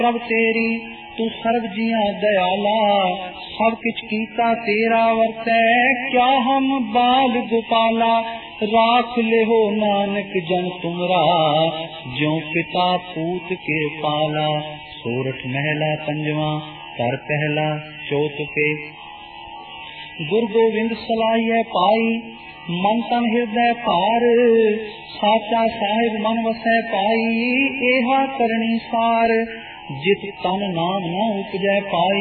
प्रभ तेरी तू सर्व जिया दयाला, सब किछ कीता तेरा वर्तै, क्या हम बाल गोपाला। राख ले हो नानक जन तुमरा, ज्यों पिता पूत के पाला। सोरठ महला पंजवा, कर पहला चौथ पे। गुरु गोविंद सलाहिए पाई, मन तन हृदय पार, साचा साहिब मन वसै पाई, एहा करनी सार। जित तन नाम न उपजै पाई,